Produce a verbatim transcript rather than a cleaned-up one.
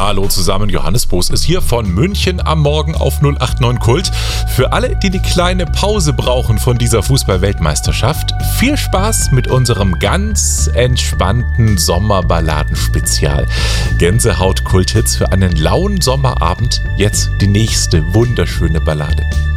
Hallo zusammen, Johannes Boos ist hier von München am Morgen auf null acht neun Kult. Für alle, die eine kleine Pause brauchen von dieser Fußball-Weltmeisterschaft, viel Spaß mit unserem ganz entspannten Sommerballaden-Spezial. Gänsehaut-Kult-Hits für einen lauen Sommerabend. Jetzt die nächste wunderschöne Ballade.